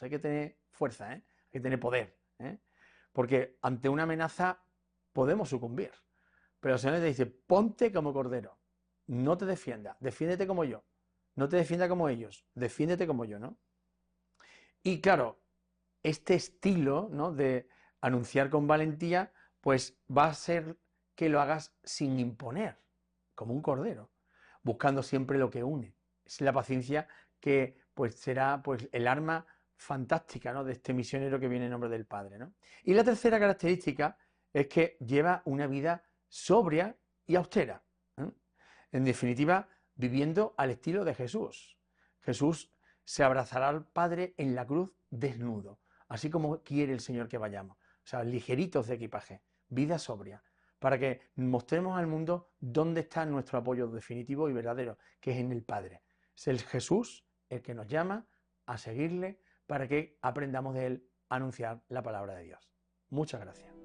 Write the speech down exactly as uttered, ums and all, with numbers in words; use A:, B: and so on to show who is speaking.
A: hay que tener fuerza, ¿eh? Hay que tener poder, ¿eh? Porque ante una amenaza podemos sucumbir. Pero el Señor te dice, ponte como cordero, no te defiendas, defiéndete como yo, no te defienda como ellos, defiéndete como yo, ¿no? Y claro, este estilo, ¿no?, de anunciar con valentía, pues va a ser que lo hagas sin imponer, como un cordero, buscando siempre lo que une. Es la paciencia que pues será pues el arma fantástica, ¿no?, de este misionero que viene en nombre del Padre, ¿no? Y la tercera característica es que lleva una vida sobria y austera, ¿eh? En definitiva, viviendo al estilo de Jesús. Jesús se abrazará al Padre en la cruz desnudo, así como quiere el Señor que vayamos. O sea, ligeritos de equipaje, vida sobria, para que mostremos al mundo dónde está nuestro apoyo definitivo y verdadero, que es en el Padre. Es el Jesús el que nos llama a seguirle para que aprendamos de él a anunciar la palabra de Dios. Muchas gracias.